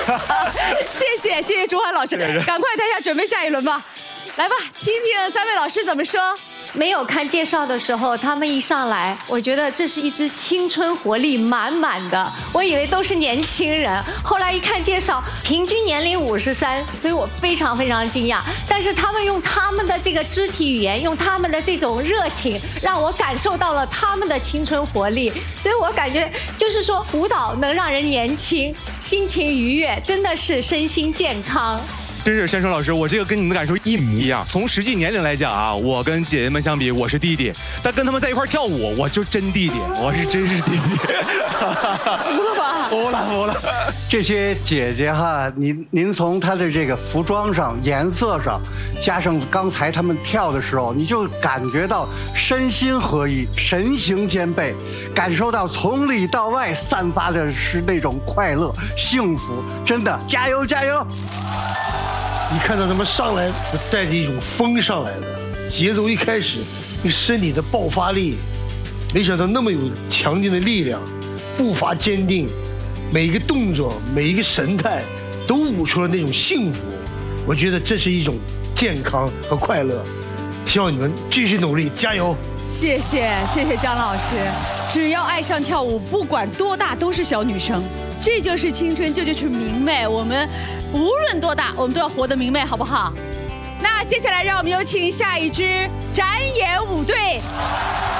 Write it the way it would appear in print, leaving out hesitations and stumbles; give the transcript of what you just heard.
谢谢朱涵老师，赶快台下准备下一轮吧。来吧，听听三位老师怎么说。 没有看介绍的时候，他们一上来，我觉得这是一支青春活力满满的，我以为都是年轻人，后来一看介绍，平均年龄53，所以我非常惊讶。但是他们用他们的这个肢体语言，用他们的这种热情，让我感受到了他们的青春活力，所以我感觉就是说，舞蹈能让人年轻，心情愉悦，真的是身心健康。 真是山川老师，我这个跟你们的感受一模一样。从实际年龄来讲啊，我跟姐姐们相比，我是弟弟；但跟他们在一块跳舞，我就真弟弟，我是真是弟弟。 服了吧？ 服了。 这些姐姐哈，您从她的这个服装上、颜色上，加上刚才她们跳的时候，你就感觉到身心合一、神形兼备，感受到从里到外散发的是那种快乐、幸福。真的，加油加油！ 你看到他们上来带着一种风上来的节奏，一开始你身体的爆发力，没想到那么有强劲的力量，步伐坚定，每一个动作每一个神态都舞出了那种幸福。我觉得这是一种健康和快乐，希望你们继续努力，加油！ 谢谢姜老师，只要爱上跳舞，不管多大都是小女生，这就是青春，这就是明媚。我们无论多大，我们都要活得明媚，好不好？那接下来让我们有请下一支展演舞队。